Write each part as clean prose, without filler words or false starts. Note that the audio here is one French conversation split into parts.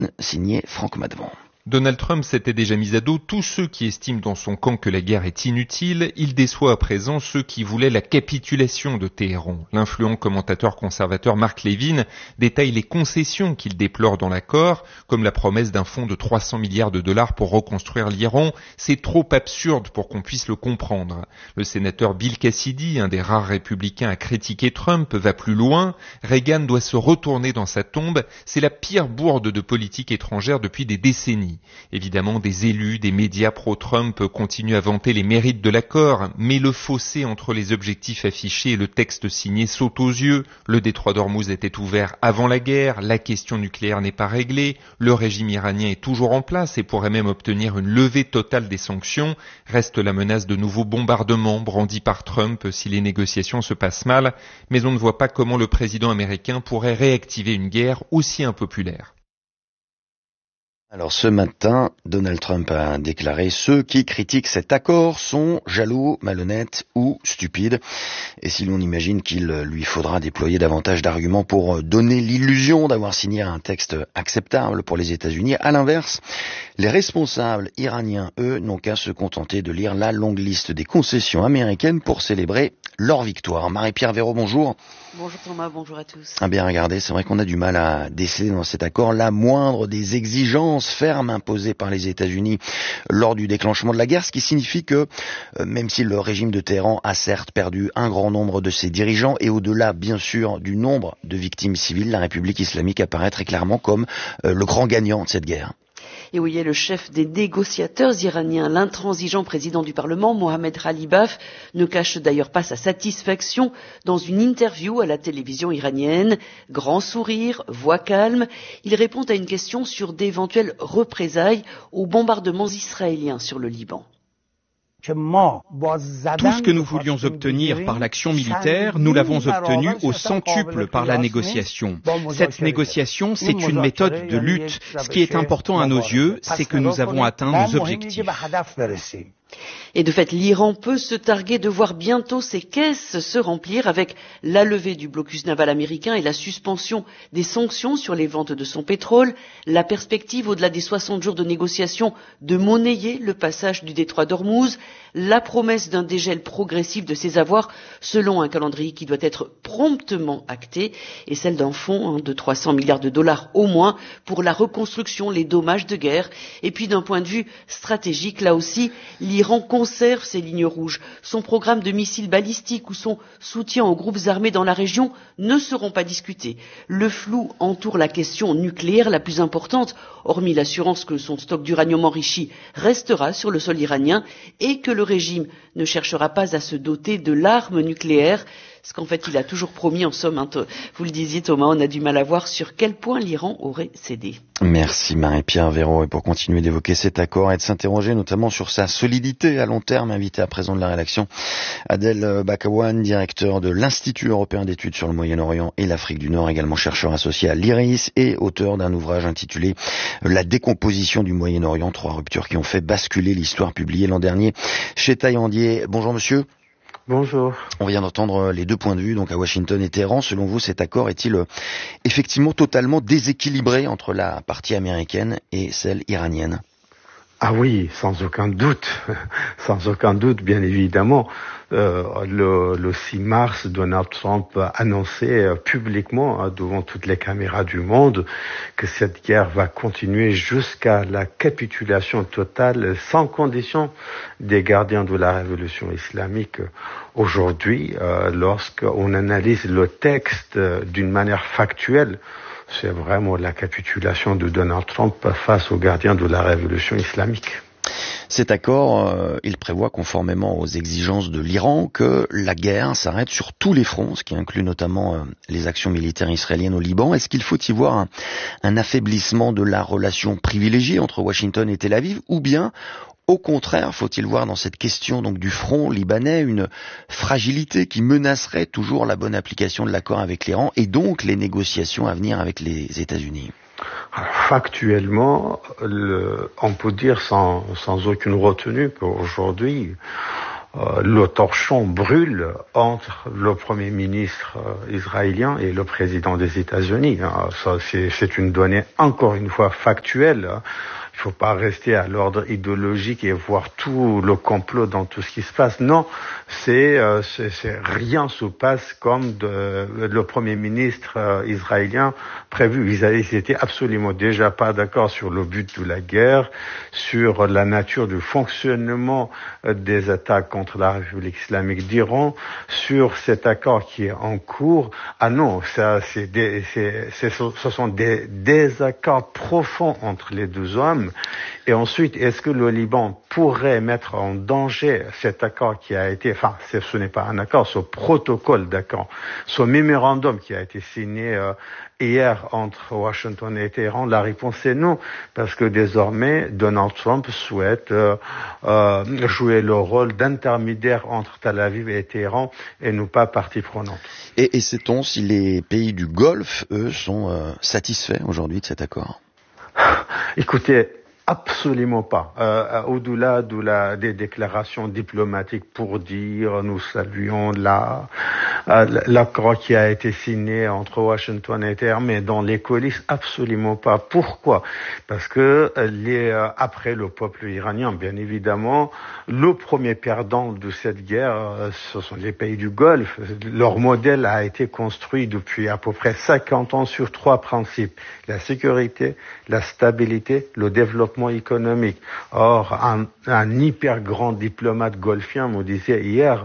signé Franck Madvan. Donald Trump s'était déjà mis à dos tous ceux qui estiment dans son camp que la guerre est inutile. Il déçoit à présent ceux qui voulaient la capitulation de Téhéran. L'influent commentateur conservateur Mark Levin détaille les concessions qu'il déplore dans l'accord, comme la promesse d'un fonds de 300 milliards de dollars pour reconstruire l'Iran. C'est trop absurde pour qu'on puisse le comprendre. Le sénateur Bill Cassidy, un des rares républicains à critiquer Trump, va plus loin. Reagan doit se retourner dans sa tombe. C'est la pire bourde de politique étrangère depuis des décennies. Évidemment, des élus, des médias pro-Trump continuent à vanter les mérites de l'accord, mais le fossé entre les objectifs affichés et le texte signé saute aux yeux. Le détroit d'Ormuz était ouvert avant la guerre, la question nucléaire n'est pas réglée, le régime iranien est toujours en place et pourrait même obtenir une levée totale des sanctions. Reste la menace de nouveaux bombardements brandis par Trump si les négociations se passent mal, mais on ne voit pas comment le président américain pourrait réactiver une guerre aussi impopulaire. Alors ce matin, Donald Trump a déclaré « Ceux qui critiquent cet accord sont jaloux, malhonnêtes ou stupides ». Et si l'on imagine qu'il lui faudra déployer davantage d'arguments pour donner l'illusion d'avoir signé un texte acceptable pour les États-Unis, à l'inverse, les responsables iraniens, eux, n'ont qu'à se contenter de lire la longue liste des concessions américaines pour célébrer leur victoire. Marie-Pierre Véraud, bonjour. Bonjour Thomas, bonjour à tous. Bien regardé, c'est vrai qu'on a du mal à déceler dans cet accord la moindre des exigences fermes imposées par les États-Unis lors du déclenchement de la guerre, ce qui signifie que même si le régime de Téhéran a certes perdu un grand nombre de ses dirigeants et au-delà bien sûr du nombre de victimes civiles, la République islamique apparaît très clairement comme le grand gagnant de cette guerre. Et oui, le chef des négociateurs iraniens, l'intransigeant président du Parlement, Mohamed Khalibaf, ne cache d'ailleurs pas sa satisfaction dans une interview à la télévision iranienne. Grand sourire, voix calme, il répond à une question sur d'éventuelles représailles aux bombardements israéliens sur le Liban. Tout ce que nous voulions obtenir par l'action militaire, nous l'avons obtenu au centuple par la négociation. Cette négociation, c'est une méthode de lutte. Ce qui est important à nos yeux, c'est que nous avons atteint nos objectifs. Et de fait, l'Iran peut se targuer de voir bientôt ses caisses se remplir avec la levée du blocus naval américain et la suspension des sanctions sur les ventes de son pétrole, la perspective au-delà des 60 jours de négociations de monnayer le passage du détroit d'Ormuz, la promesse d'un dégel progressif de ses avoirs selon un calendrier qui doit être promptement acté et celle d'un fonds de 300 milliards de dollars au moins pour la reconstruction, les dommages de guerre. Et puis d'un point de vue stratégique, là aussi, l'Iran conserve ses lignes rouges. Son programme de missiles balistiques ou son soutien aux groupes armés dans la région ne seront pas discutés. Le flou entoure la question nucléaire la plus importante, hormis l'assurance que son stock d'uranium enrichi restera sur le sol iranien et que le régime ne cherchera pas à se doter de l'arme nucléaire, ce qu'en fait il a toujours promis. En somme, vous le disiez Thomas, on a du mal à voir sur quel point l'Iran aurait cédé. Merci Marie-Pierre Véraud. Et pour continuer d'évoquer cet accord et de s'interroger notamment sur sa solidité à long terme, invité à présent de la rédaction Adel Bakawan, directeur de l'Institut européen d'études sur le Moyen-Orient et l'Afrique du Nord, également chercheur associé à l'IRIS et auteur d'un ouvrage intitulé La décomposition du Moyen-Orient, 3 ruptures qui ont fait basculer l'histoire, publié l'an dernier chez Taillandier. Bonjour monsieur. Bonjour. On vient d'entendre les deux points de vue, donc à Washington et Téhéran. Selon vous, cet accord est-il effectivement totalement déséquilibré entre la partie américaine et celle iranienne ? Ah oui, sans aucun doute, sans aucun doute, bien évidemment. Le 6 mars, Donald Trump a annoncé publiquement devant toutes les caméras du monde que cette guerre va continuer jusqu'à la capitulation totale sans condition des gardiens de la révolution islamique. Aujourd'hui, lorsqu'on analyse le texte d'une manière factuelle, c'est vraiment la capitulation de Donald Trump face aux gardiens de la révolution islamique. Cet accord, il prévoit, conformément aux exigences de l'Iran, que la guerre s'arrête sur tous les fronts, ce qui inclut notamment les actions militaires israéliennes au Liban. Est-ce qu'il faut y voir un affaiblissement de la relation privilégiée entre Washington et Tel Aviv, ou bien au contraire, faut-il voir dans cette question donc du front libanais une fragilité qui menacerait toujours la bonne application de l'accord avec l'Iran et donc les négociations à venir avec les États-Unis ? Alors, factuellement, on peut dire sans aucune retenue qu'aujourd'hui, le torchon brûle entre le Premier ministre israélien et le président des États-Unis. Ça, c'est une donnée encore une fois factuelle. Il ne faut pas rester à l'ordre idéologique et voir tout le complot dans tout ce qui se passe. Non, rien se passe comme le Premier ministre israélien prévu. Ils étaient absolument déjà pas d'accord sur le but de la guerre, sur la nature du fonctionnement des attaques contre la République islamique d'Iran, sur cet accord qui est en cours. Ah non, ce sont des désaccords profonds entre les deux hommes. Et ensuite, est-ce que le Liban pourrait mettre en danger cet accord qui a été, ce n'est pas un accord, ce protocole d'accord, ce mémorandum qui a été signé hier entre Washington et Téhéran? La réponse est non, parce que désormais Donald Trump souhaite jouer le rôle d'intermédiaire entre Tel Aviv et Téhéran et non pas partie prenante. Et sait-on si les pays du Golfe, eux, sont satisfaits aujourd'hui de cet accord? Écoutez, absolument pas. Au-delà des déclarations diplomatiques pour dire nous saluons l'accord qui a été signé entre Washington et Téhéran, mais dans les coulisses, absolument pas. Pourquoi? Parce que après le peuple iranien, bien évidemment, le premier perdant de cette guerre, ce sont les pays du Golfe. Leur modèle a été construit depuis à peu près 50 ans sur 3 principes: la sécurité, la stabilité, le développement économique. Or, un hyper grand diplomate golfien me disait hier,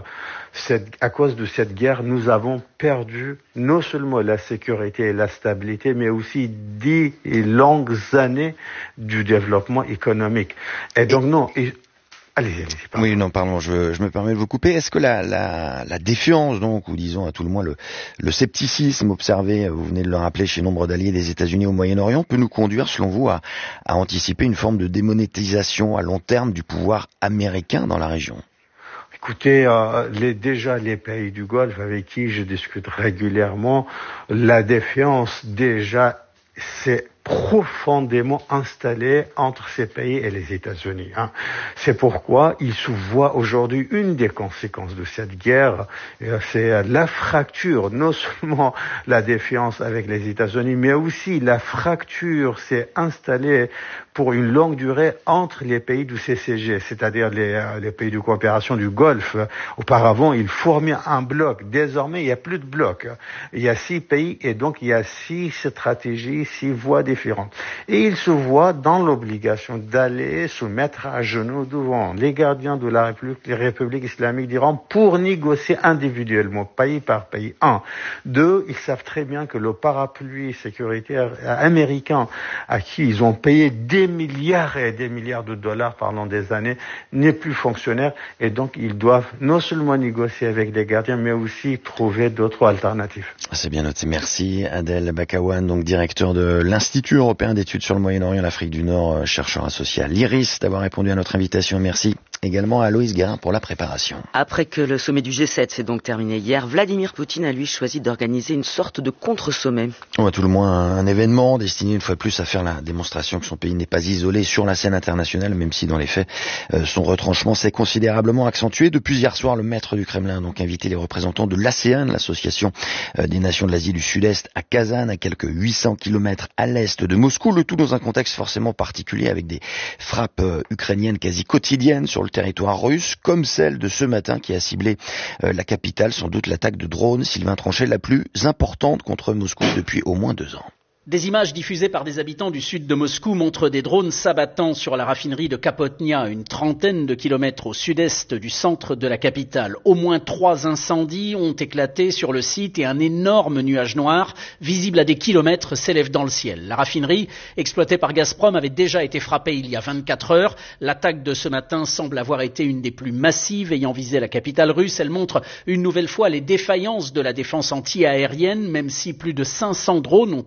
à cause de cette guerre, nous avons perdu non seulement la sécurité et la stabilité, mais aussi 10 longues années du développement économique. Et donc non. Allez-y. Oui, non, pardon, je me permets de vous couper. Est-ce que la défiance, donc, ou disons à tout le moins le scepticisme observé, vous venez de le rappeler, chez nombre d'alliés des États-Unis au Moyen-Orient, peut nous conduire, selon vous, à anticiper une forme de démonétisation à long terme du pouvoir américain dans la région? Écoutez, déjà les pays du Golfe avec qui je discute régulièrement, la défiance déjà c'est profondément installé entre ces pays et les États-Unis. C'est pourquoi il se voit aujourd'hui une des conséquences de cette guerre, c'est la fracture, non seulement la défiance avec les États-Unis, mais aussi la fracture s'est installée pour une longue durée entre les pays du CCG, c'est-à-dire les pays de coopération du Golfe. Auparavant, ils formaient un bloc. Désormais, il n'y a plus de bloc. Il y a 6 pays et donc il y a 6 stratégies, 6 voies différentes. Et ils se voient dans l'obligation d'aller se mettre à genoux devant les gardiens de la République islamique d'Iran pour négocier individuellement, pays par pays. 1. 2, ils savent très bien que le parapluie sécuritaire américain à qui ils ont payé des milliards et des milliards de dollars pendant des années n'est plus fonctionnaire et donc ils doivent non seulement négocier avec les gardiens mais aussi trouver d'autres alternatives. C'est bien noté. Merci Adel Bakawan, donc directeur de l'Institut européen d'études sur le Moyen-Orient et l'Afrique du Nord, chercheur associé à l'IRIS, d'avoir répondu à notre invitation. Merci également à Loïs Guérin pour la préparation. Après que le sommet du G7 s'est donc terminé hier, Vladimir Poutine a lui choisi d'organiser une sorte de contre-sommet. À tout le moins un événement destiné une fois de plus à faire la démonstration que son pays n'est pas isolé sur la scène internationale, même si dans les faits son retranchement s'est considérablement accentué. Depuis hier soir, le maître du Kremlin a donc invité les représentants de l'ASEAN, l'association des nations de l'Asie du Sud-Est, à Kazan, à quelques 800 km à l'est de Moscou, le tout dans un contexte forcément particulier avec des frappes ukrainiennes quasi quotidiennes sur le territoire russe, comme celle de ce matin qui a ciblé la capitale, sans doute l'attaque de drones, Sylvain Tronchet, la plus importante contre Moscou depuis au moins 2 ans. Des images diffusées par des habitants du sud de Moscou montrent des drones s'abattant sur la raffinerie de Kapotnia, une trentaine de kilomètres au sud-est du centre de la capitale. Au moins 3 incendies ont éclaté sur le site et un énorme nuage noir, visible à des kilomètres, s'élève dans le ciel. La raffinerie, exploitée par Gazprom, avait déjà été frappée il y a 24 heures. L'attaque de ce matin semble avoir été une des plus massives ayant visé la capitale russe. Elle montre une nouvelle fois les défaillances de la défense anti-aérienne, même si plus de 500 drones ont été abattus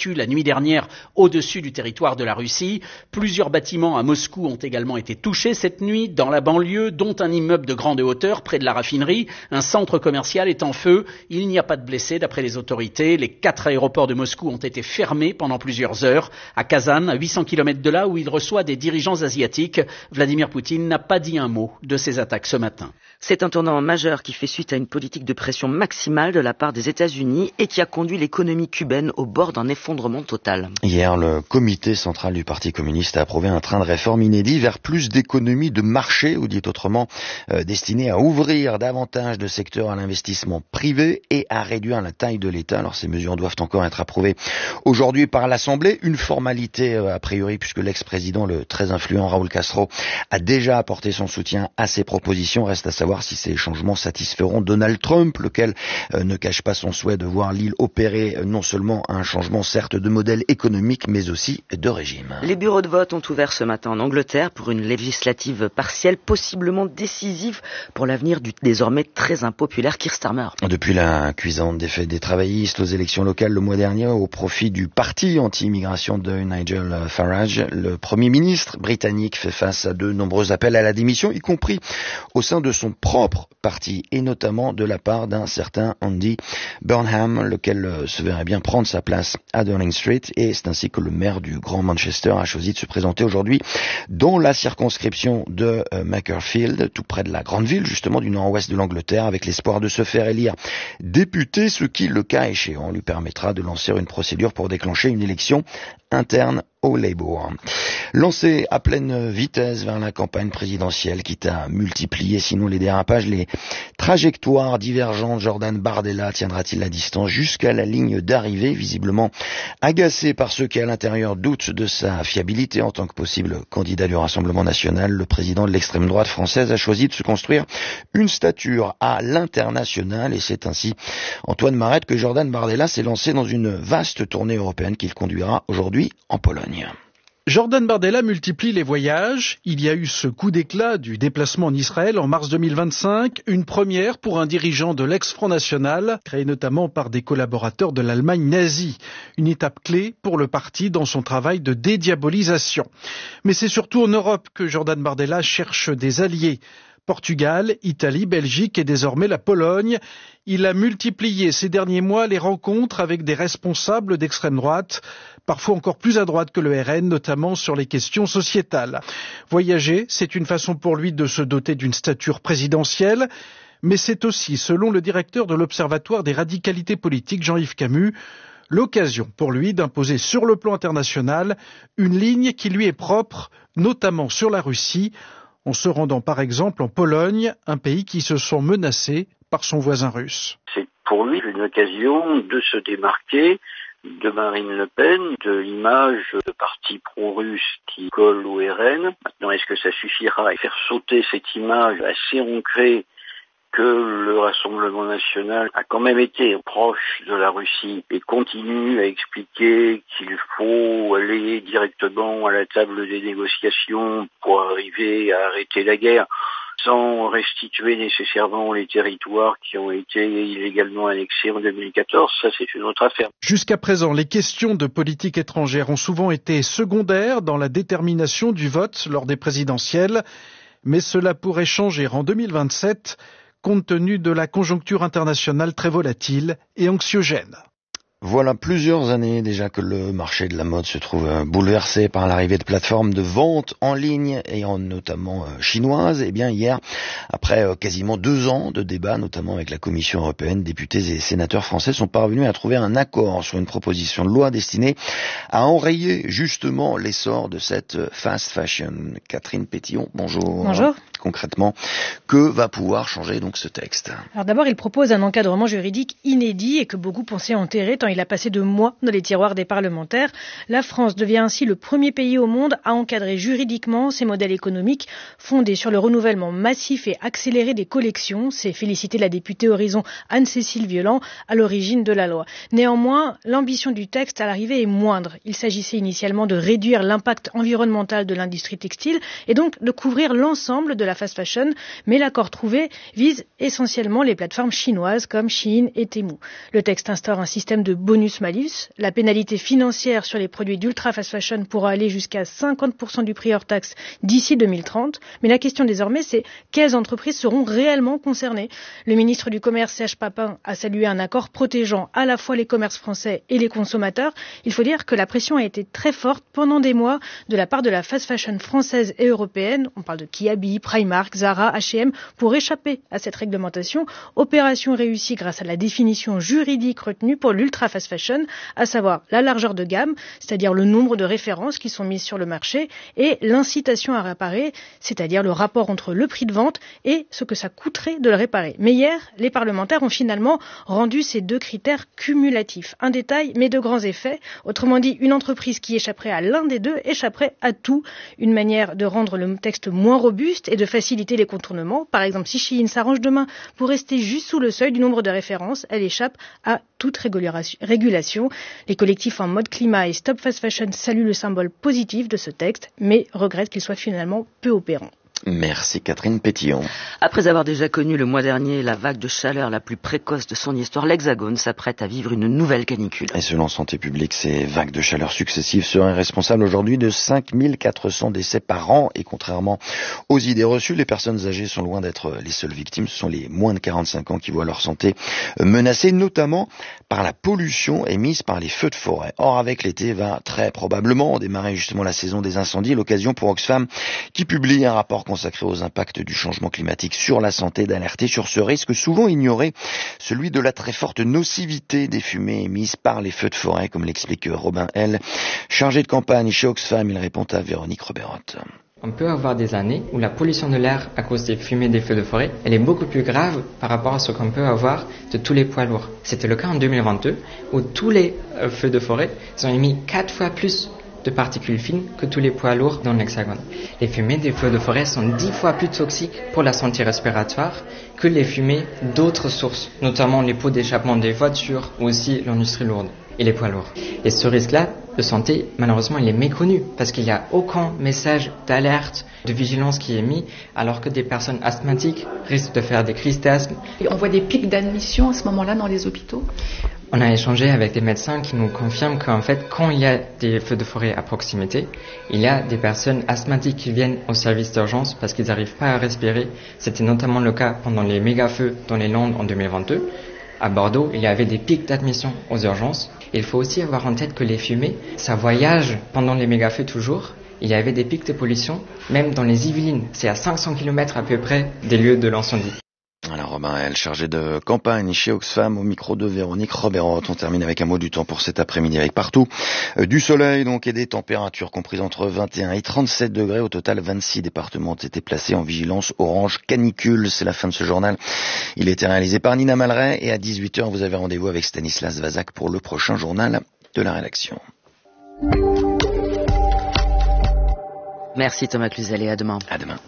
abattu la nuit dernière au-dessus du territoire de la Russie. Plusieurs bâtiments à Moscou ont également été touchés cette nuit dans la banlieue, dont un immeuble de grande hauteur près de la raffinerie. Un centre commercial est en feu. Il n'y a pas de blessés d'après les autorités. Les 4 aéroports de Moscou ont été fermés pendant plusieurs heures. À Kazan, à 800 km de là où il reçoit des dirigeants asiatiques, Vladimir Poutine n'a pas dit un mot de ces attaques ce matin. C'est un tournant majeur qui fait suite à une politique de pression maximale de la part des États-Unis et qui a conduit l'économie cubaine au bord d'un effondrement total. Hier, le comité central du Parti communiste a approuvé un train de réforme inédit vers plus d'économie de marché, ou dit autrement, destiné à ouvrir davantage de secteurs à l'investissement privé et à réduire la taille de l'État. Alors ces mesures doivent encore être approuvées aujourd'hui par l'Assemblée, une formalité a priori puisque l'ex-président, le très influent Raúl Castro, a déjà apporté son soutien à ces propositions. Reste à savoir si ces changements satisferont Donald Trump, lequel ne cache pas son souhait de voir l'île opérer non seulement un changement certes de modèle économique mais aussi de régime. Les bureaux de vote ont ouvert ce matin en Angleterre pour une législative partielle possiblement décisive pour l'avenir du désormais très impopulaire Keir Starmer. Depuis la cuisante défaite des travaillistes aux élections locales le mois dernier au profit du parti anti-immigration de Nigel Farage, le Premier ministre britannique fait face à de nombreux appels à la démission, y compris au sein de son propre parti et notamment de la part d'un certain Andy Burnham, lequel se verrait bien prendre sa place à Downing Street, et c'est ainsi que le maire du Grand Manchester a choisi de se présenter aujourd'hui dans la circonscription de Macclesfield, tout près de la grande ville justement du nord-ouest de l'Angleterre, avec l'espoir de se faire élire député, ce qui, le cas échéant, lui permettra de lancer une procédure pour déclencher une élection interne au Labour. Lancé à pleine vitesse vers la campagne présidentielle, quitte à multiplier sinon les dérapages, les trajectoires divergentes, Jordan Bardella tiendra-t-il la distance jusqu'à la ligne d'arrivée? Visiblement agacé par ceux qui à l'intérieur doutent de sa fiabilité en tant que possible candidat du Rassemblement national, le président de l'extrême droite française a choisi de se construire une stature à l'international, et c'est ainsi, Antoine Marette, que Jordan Bardella s'est lancé dans une vaste tournée européenne qu'il conduira aujourd'hui en Pologne. Jordan Bardella multiplie les voyages. Il y a eu ce coup d'éclat du déplacement en Israël en mars 2025, une première pour un dirigeant de l'ex-Front National, créé notamment par des collaborateurs de l'Allemagne nazie. Une étape clé pour le parti dans son travail de dédiabolisation. Mais c'est surtout en Europe que Jordan Bardella cherche des alliés. Portugal, Italie, Belgique et désormais la Pologne. Il a multiplié ces derniers mois les rencontres avec des responsables d'extrême droite, parfois encore plus à droite que le RN, notamment sur les questions sociétales. Voyager, c'est une façon pour lui de se doter d'une stature présidentielle, mais c'est aussi, selon le directeur de l'Observatoire des radicalités politiques, Jean-Yves Camus, l'occasion pour lui d'imposer sur le plan international une ligne qui lui est propre, notamment sur la Russie, en se rendant par exemple en Pologne, un pays qui se sent menacé par son voisin russe. C'est pour lui une occasion de se démarquer de Marine Le Pen, de l'image de parti pro-russe qui colle au RN. Maintenant, est-ce que ça suffira à faire sauter cette image assez ancrée que le Rassemblement national a quand même été proche de la Russie et continue à expliquer qu'il faut aller directement à la table des négociations pour arriver à arrêter la guerre sans restituer nécessairement les territoires qui ont été illégalement annexés en 2014, ça c'est une autre affaire. Jusqu'à présent, les questions de politique étrangère ont souvent été secondaires dans la détermination du vote lors des présidentielles, mais cela pourrait changer en 2027 compte tenu de la conjoncture internationale très volatile et anxiogène. Voilà plusieurs années déjà que le marché de la mode se trouve bouleversé par l'arrivée de plateformes de vente en ligne et notamment chinoises. Et bien hier, après quasiment 2 ans de débats, notamment avec la Commission européenne, députés et sénateurs français sont parvenus à trouver un accord sur une proposition de loi destinée à enrayer justement l'essor de cette fast fashion. Catherine Pétillon, bonjour. Bonjour. Concrètement, que va pouvoir changer donc ce texte? Alors d'abord, il propose un encadrement juridique inédit et que beaucoup pensaient enterrer tant il a passé de mois dans les tiroirs des parlementaires. La France devient ainsi le premier pays au monde à encadrer juridiquement ces modèles économiques fondés sur le renouvellement massif et accéléré des collections. C'est féliciter la députée Horizon Anne-Cécile Violent à l'origine de la loi. Néanmoins, l'ambition du texte à l'arrivée est moindre. Il s'agissait initialement de réduire l'impact environnemental de l'industrie textile et donc de couvrir l'ensemble de la la fast fashion, mais l'accord trouvé vise essentiellement les plateformes chinoises comme Shein et Temu. Le texte instaure un système de bonus-malus. La pénalité financière sur les produits d'ultra fast fashion pourra aller jusqu'à 50% du prix hors taxe d'ici 2030. Mais la question désormais, c'est quelles entreprises seront réellement concernées. Le ministre du Commerce, Serge Papin, a salué un accord protégeant à la fois les commerces français et les consommateurs. Il faut dire que la pression a été très forte pendant des mois de la part de la fast fashion française et européenne. On parle de Kiabi, Primark, Zara, H&M pour échapper à cette réglementation. Opération réussie grâce à la définition juridique retenue pour l'ultra fast fashion, à savoir la largeur de gamme, c'est-à-dire le nombre de références qui sont mises sur le marché, et l'incitation à réparer, c'est-à-dire le rapport entre le prix de vente et ce que ça coûterait de le réparer. Mais hier, les parlementaires ont finalement rendu ces deux critères cumulatifs. Un détail, mais de grands effets. Autrement dit, une entreprise qui échapperait à l'un des deux échapperait à tout. Une manière de rendre le texte moins robuste et de faciliter les contournements. Par exemple, si Shein s'arrange demain pour rester juste sous le seuil du nombre de références, elle échappe à toute régulation. Les collectifs en mode climat et Stop Fast Fashion saluent le symbole positif de ce texte, mais regrettent qu'il soit finalement peu opérant. Merci Catherine Pétillon. Après avoir déjà connu le mois dernier la vague de chaleur la plus précoce de son histoire, l'Hexagone s'apprête à vivre une nouvelle canicule. Et selon Santé publique, ces vagues de chaleur successives seraient responsables aujourd'hui de 5400 décès par an. Et contrairement aux idées reçues, les personnes âgées sont loin d'être les seules victimes. Ce sont les moins de 45 ans qui voient leur santé menacée, notamment par la pollution émise par les feux de forêt. Or, avec l'été va très probablement démarrer justement la saison des incendies. L'occasion pour Oxfam, qui publie un rapport consacré aux impacts du changement climatique sur la santé, d'alerter sur ce risque souvent ignoré, celui de la très forte nocivité des fumées émises par les feux de forêt, comme l'explique Robin L. Chargé de campagne chez Oxfam, il répond à Véronique Roberotte. On peut avoir des années où la pollution de l'air à cause des fumées des feux de forêt, elle est beaucoup plus grave par rapport à ce qu'on peut avoir de tous les poids lourds. C'était le cas en 2022 où tous les feux de forêt ont émis 4 fois plus de particules fines que tous les poids lourds dans l'Hexagone. Les fumées des feux de forêt sont 10 fois plus toxiques pour la santé respiratoire que les fumées d'autres sources, notamment les pots d'échappement des voitures ou aussi l'industrie lourde et les poids lourds. Et ce risque-là de santé, malheureusement, il est méconnu parce qu'il n'y a aucun message d'alerte, de vigilance qui est mis, alors que des personnes asthmatiques risquent de faire des crises d'asthme. Et on voit des pics d'admission à ce moment-là dans les hôpitaux ? On a échangé avec des médecins qui nous confirment qu'en fait, quand il y a des feux de forêt à proximité, il y a des personnes asthmatiques qui viennent au service d'urgence parce qu'ils n'arrivent pas à respirer. C'était notamment le cas pendant les méga-feux dans les Landes en 2022. À Bordeaux, il y avait des pics d'admission aux urgences. Il faut aussi avoir en tête que les fumées, ça voyage pendant les méga-feux toujours. Il y avait des pics de pollution, même dans les Yvelines. C'est à 500 km à peu près des lieux de l'incendie. Alors Robin L, chargé de campagne chez Oxfam, au micro de Véronique Roberotte. On termine avec un mot du temps pour cet après-midi avec partout du soleil donc et des températures comprises entre 21 et 37 degrés. Au total, 26 départements ont été placés en vigilance orange canicule. C'est la fin de ce journal. Il a été réalisé par Nina Malray et à 18h, vous avez rendez-vous avec Stanislas Vazak pour le prochain journal de la rédaction. Merci Thomas Cluzel et à demain. À demain.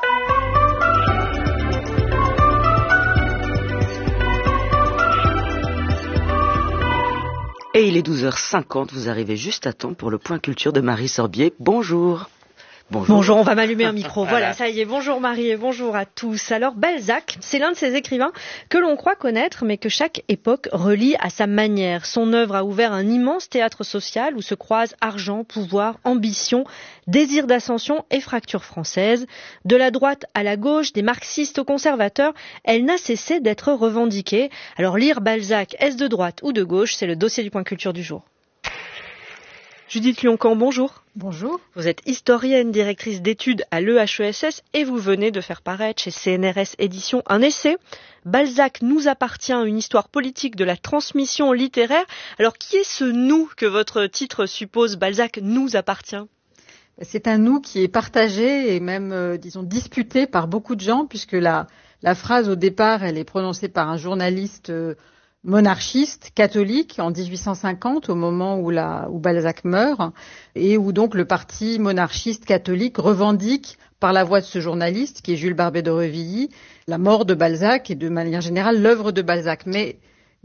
Et il est 12h50, vous arrivez juste à temps pour le point culture de Marie Sorbier. Bonjour. Bonjour, on va m'allumer un micro. Voilà, ça y est. Bonjour Marie et bonjour à tous. Alors Balzac, c'est l'un de ces écrivains que l'on croit connaître, mais que chaque époque relie à sa manière. Son œuvre a ouvert un immense théâtre social où se croisent argent, pouvoir, ambition, désir d'ascension et fracture française. De la droite à la gauche, des marxistes aux conservateurs, elle n'a cessé d'être revendiquée. Alors lire Balzac, est-ce de droite ou de gauche? C'est le dossier du point culture du jour. Judith Lioncan, bonjour. Bonjour. Vous êtes historienne, directrice d'études à l'EHESS et vous venez de faire paraître chez CNRS Éditions un essai. Balzac nous appartient, une histoire politique de la transmission littéraire. Alors qui est ce nous que votre titre suppose? Balzac nous appartient? C'est un nous qui est partagé et même, disputé par beaucoup de gens, puisque la phrase au départ, elle est prononcée par un journaliste monarchiste, catholique, en 1850, au moment où Balzac meurt, et où donc le parti monarchiste catholique revendique, par la voix de ce journaliste, qui est Jules Barbet d'Aurevilly, la mort de Balzac et de manière générale l'œuvre de Balzac. Mais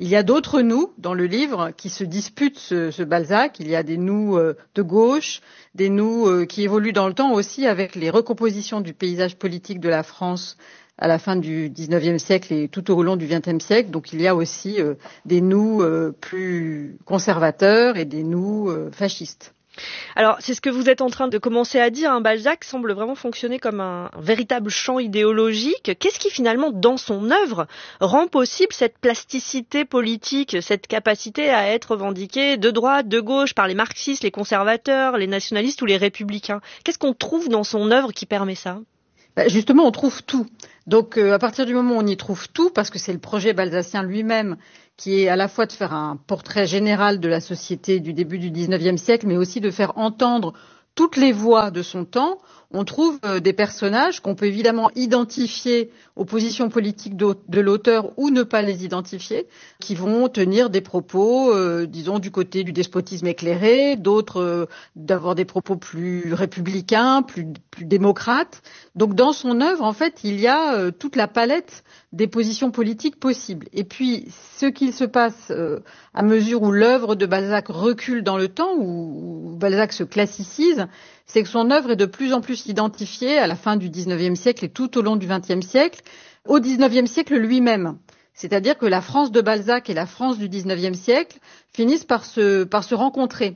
Il y a d'autres nous dans le livre qui se disputent ce Balzac. Il y a des nous de gauche, des nous qui évoluent dans le temps aussi avec les recompositions du paysage politique de la France à la fin du XIXe siècle et tout au long du XXe siècle. Donc il y a aussi des nous plus conservateurs et des nous fascistes. Alors, c'est ce que vous êtes en train de commencer à dire. Balzac semble vraiment fonctionner comme un véritable champ idéologique. Qu'est-ce qui, finalement, dans son œuvre, rend possible cette plasticité politique, cette capacité à être revendiquée de droite, de gauche, par les marxistes, les conservateurs, les nationalistes ou les républicains? Qu'est-ce qu'on trouve dans son œuvre qui permet ça? Justement, on trouve tout. Donc, à partir du moment où on y trouve tout, parce que c'est le projet balzacien lui-même qui est à la fois de faire un portrait général de la société du début du XIXe siècle, mais aussi de faire entendre toutes les voix de son temps, on trouve des personnages qu'on peut évidemment identifier aux positions politiques de l'auteur ou ne pas les identifier, qui vont tenir des propos, disons, du côté du despotisme éclairé, d'autres d'avoir des propos plus républicains, plus démocrates. Donc dans son œuvre, en fait, il y a toute la palette des positions politiques possibles. Et puis, ce qu'il se passe à mesure où l'œuvre de Balzac recule dans le temps, où Balzac se classicise, c'est que son œuvre est de plus en plus identifiée à la fin du XIXe siècle et tout au long du XXe siècle, au XIXe siècle lui-même. C'est-à-dire que la France de Balzac et la France du XIXe siècle finissent par se rencontrer.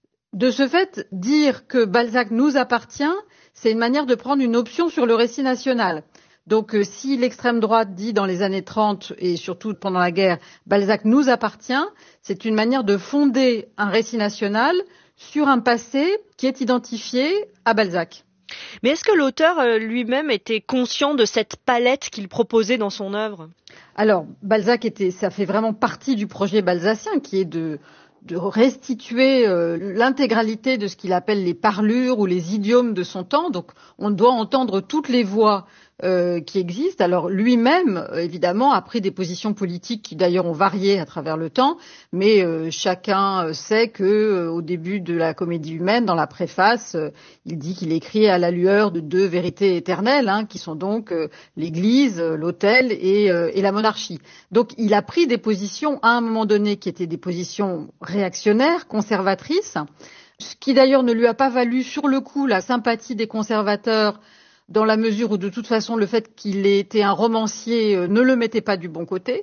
De ce fait, dire que Balzac nous appartient, c'est une manière de prendre une option sur le récit national. Donc si l'extrême droite dit dans les années 30 et surtout pendant la guerre, Balzac nous appartient, c'est une manière de fonder un récit national sur un passé qui est identifié à Balzac. Mais est-ce que l'auteur lui-même était conscient de cette palette qu'il proposait dans son œuvre? Alors, Balzac ça fait vraiment partie du projet balzacien qui est de restituer l'intégralité de ce qu'il appelle les parlures ou les idiomes de son temps. Donc, on doit entendre toutes les voix qui existent. Alors lui-même, évidemment, a pris des positions politiques qui d'ailleurs ont varié à travers le temps, mais chacun sait que au début de la Comédie humaine, dans la préface, il dit qu'il écrit à la lueur de deux vérités éternelles, qui sont donc l'Église, l'autel et la monarchie. Donc il a pris des positions à un moment donné qui étaient des positions réactionnaires, conservatrices, ce qui d'ailleurs ne lui a pas valu sur le coup la sympathie des conservateurs, dans la mesure où de toute façon le fait qu'il ait été un romancier ne le mettait pas du bon côté,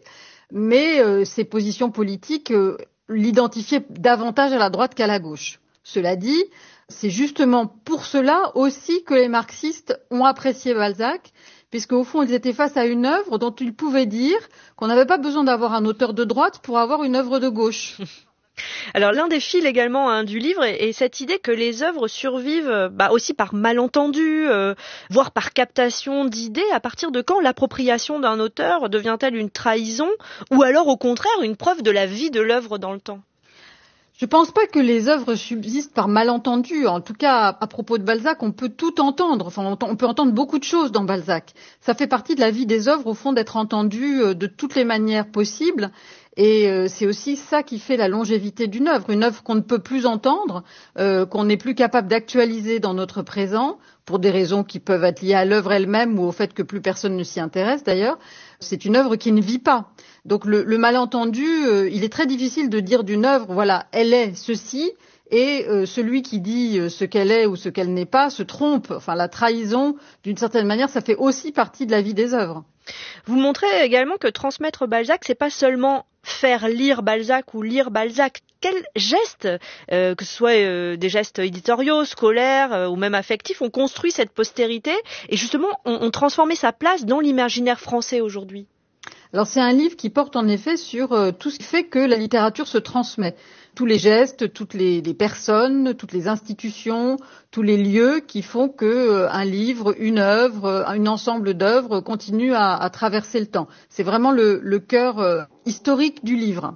mais ses positions politiques l'identifiaient davantage à la droite qu'à la gauche. Cela dit, c'est justement pour cela aussi que les marxistes ont apprécié Balzac, puisqu'au fond ils étaient face à une œuvre dont ils pouvaient dire qu'on n'avait pas besoin d'avoir un auteur de droite pour avoir une œuvre de gauche. Alors l'un des fils également du livre est cette idée que les œuvres survivent aussi par malentendu, voire par captation d'idées. À partir de quand l'appropriation d'un auteur devient-elle une trahison ou alors au contraire une preuve de la vie de l'œuvre dans le temps? Je pense pas que les œuvres subsistent par malentendu. En tout cas, à propos de Balzac, on peut tout entendre. Enfin, on peut entendre beaucoup de choses dans Balzac. Ça fait partie de la vie des œuvres, au fond, d'être entendu de toutes les manières possibles. Et c'est aussi ça qui fait la longévité d'une œuvre. Une œuvre qu'on ne peut plus entendre, qu'on n'est plus capable d'actualiser dans notre présent, pour des raisons qui peuvent être liées à l'œuvre elle-même ou au fait que plus personne ne s'y intéresse d'ailleurs. C'est une œuvre qui ne vit pas. Donc le malentendu, il est très difficile de dire d'une œuvre, voilà, elle est ceci, et celui qui dit ce qu'elle est ou ce qu'elle n'est pas se trompe. Enfin, la trahison, d'une certaine manière, ça fait aussi partie de la vie des œuvres. Vous montrez également que transmettre Balzac, c'est pas seulement faire lire Balzac ou lire Balzac. Quels gestes, que ce soit des gestes éditoriaux, scolaires ou même affectifs, ont construit cette postérité et justement ont transformé sa place dans l'imaginaire français aujourd'hui? Alors c'est un livre qui porte en effet sur tout ce qui fait que la littérature se transmet. Tous les gestes, toutes les personnes, toutes les institutions, tous les lieux qui font que un livre, une œuvre, un ensemble d'œuvres continue à traverser le temps. C'est vraiment le cœur historique du livre.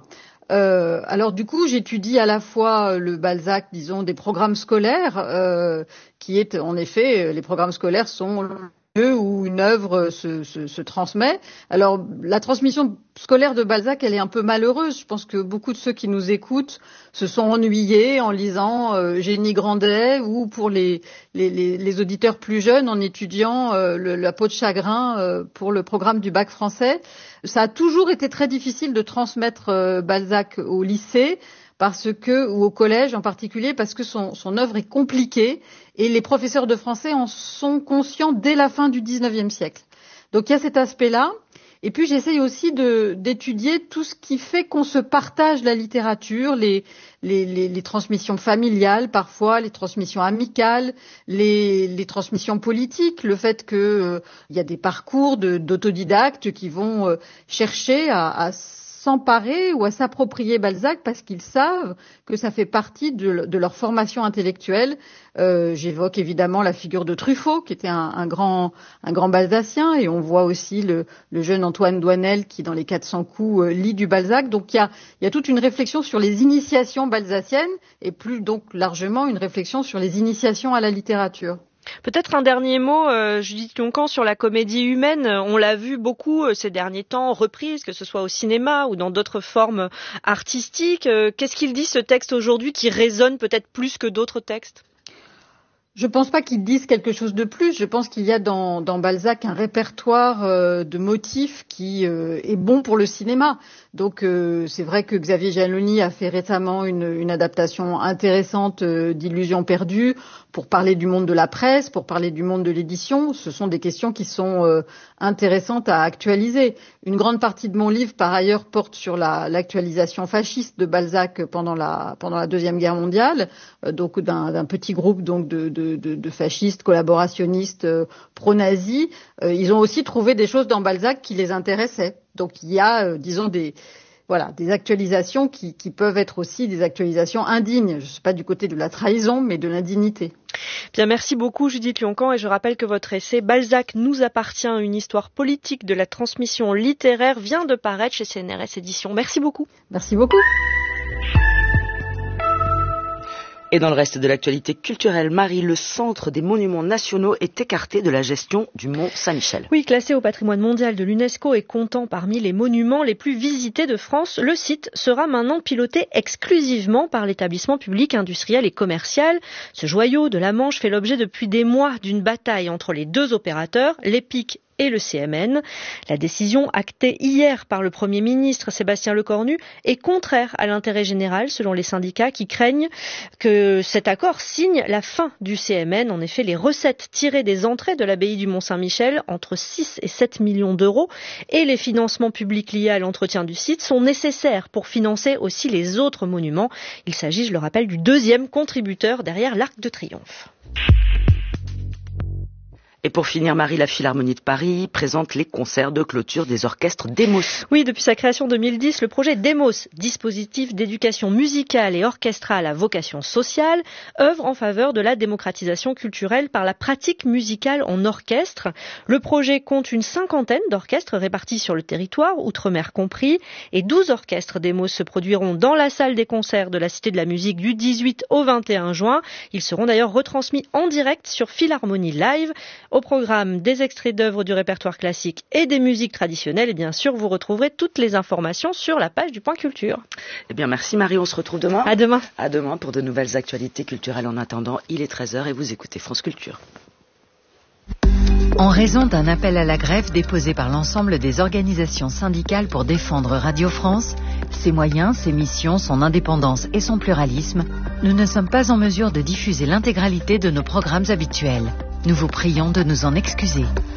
Alors du coup, j'étudie à la fois le Balzac, disons, des programmes scolaires, qui est en effet, les programmes scolaires sont où une œuvre se transmet. Alors, la transmission scolaire de Balzac, elle est un peu malheureuse. Je pense que beaucoup de ceux qui nous écoutent se sont ennuyés en lisant Génie Grandet, ou pour les auditeurs plus jeunes en étudiant La peau de chagrin pour le programme du bac français. Ça a toujours été très difficile de transmettre Balzac au lycée, ou au collège en particulier, parce que son œuvre est compliquée et les professeurs de français en sont conscients dès la fin du 19e siècle. Donc il y a cet aspect-là. Et puis j'essaye aussi d'étudier tout ce qui fait qu'on se partage la littérature, les transmissions familiales parfois, les transmissions amicales, les transmissions politiques, le fait que il y a des parcours d'autodidactes qui vont chercher à s'emparer ou à s'approprier Balzac parce qu'ils savent que ça fait partie de leur formation intellectuelle. J'évoque évidemment la figure de Truffaut, qui était un grand balzacien, et on voit aussi le jeune Antoine Doinel qui, dans les 400 coups, lit du Balzac. Donc il y a toute une réflexion sur les initiations balzaciennes, et plus donc largement une réflexion sur les initiations à la littérature. Peut-être un dernier mot, Judith Lioncan, sur la comédie humaine. On l'a vu beaucoup ces derniers temps, reprise, que ce soit au cinéma ou dans d'autres formes artistiques. Qu'est-ce qu'il dit, ce texte, aujourd'hui, qui résonne peut-être plus que d'autres textes ? Je pense pas qu'ils disent quelque chose de plus. Je pense qu'il y a dans Balzac un répertoire de motifs qui est bon pour le cinéma. Donc c'est vrai que Xavier Giannoni a fait récemment une adaptation intéressante d'Illusions perdues pour parler du monde de la presse, pour parler du monde de l'édition. Ce sont des questions qui sont intéressantes à actualiser. Une grande partie de mon livre, par ailleurs, porte sur l'actualisation fasciste de Balzac pendant la Deuxième Guerre mondiale, donc d'un petit groupe donc de fascistes collaborationnistes pro-nazis. Ils ont aussi trouvé des choses dans Balzac qui les intéressaient. Donc il y a, disons, des actualisations qui peuvent être aussi des actualisations indignes. Je ne suis pas du côté de la trahison, mais de l'indignité. Bien, merci beaucoup Judith Lioncan, et je rappelle que votre essai « Balzac nous appartient, une histoire politique de la transmission littéraire » vient de paraître chez CNRS Éditions. Merci beaucoup. Merci beaucoup. Et dans le reste de l'actualité culturelle, Marie, le centre des monuments nationaux est écarté de la gestion du Mont Saint-Michel. Oui, classé au patrimoine mondial de l'UNESCO et comptant parmi les monuments les plus visités de France, le site sera maintenant piloté exclusivement par l'établissement public industriel et commercial. Ce joyau de la Manche fait l'objet depuis des mois d'une bataille entre les deux opérateurs, l'EPIC et le CMN. La décision actée hier par le Premier ministre Sébastien Lecornu est contraire à l'intérêt général selon les syndicats qui craignent que cet accord signe la fin du CMN. En effet, les recettes tirées des entrées de l'abbaye du Mont-Saint-Michel, entre 6 et 7 millions d'euros, et les financements publics liés à l'entretien du site sont nécessaires pour financer aussi les autres monuments. Il s'agit, je le rappelle, du deuxième contributeur derrière l'Arc de Triomphe. Et pour finir, Marie, la Philharmonie de Paris présente les concerts de clôture des orchestres Demos. Oui, depuis sa création en 2010, le projet Demos, dispositif d'éducation musicale et orchestrale à vocation sociale, œuvre en faveur de la démocratisation culturelle par la pratique musicale en orchestre. Le projet compte une 50aine d'orchestres répartis sur le territoire, outre-mer compris, et 12 orchestres Demos se produiront dans la salle des concerts de la Cité de la Musique du 18 au 21 juin. Ils seront d'ailleurs retransmis en direct sur Philharmonie Live. Au programme, des extraits d'œuvres du répertoire classique et des musiques traditionnelles. Et bien sûr, vous retrouverez toutes les informations sur la page du Point Culture. Eh bien, merci Marie, on se retrouve demain. À demain. À demain pour de nouvelles actualités culturelles. En attendant, il est 13h et vous écoutez France Culture. En raison d'un appel à la grève déposé par l'ensemble des organisations syndicales pour défendre Radio France, ses moyens, ses missions, son indépendance et son pluralisme, nous ne sommes pas en mesure de diffuser l'intégralité de nos programmes habituels. Nous vous prions de nous en excuser.